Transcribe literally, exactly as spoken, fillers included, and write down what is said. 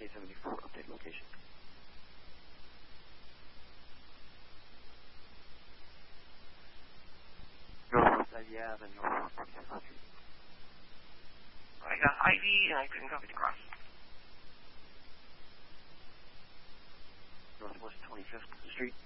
K seventy-four, update location. Northwest Ivy Ave and Northwest forty-fifth Street. I got Ivy and I couldn't copy the cross. Northwest twenty-fifth Street.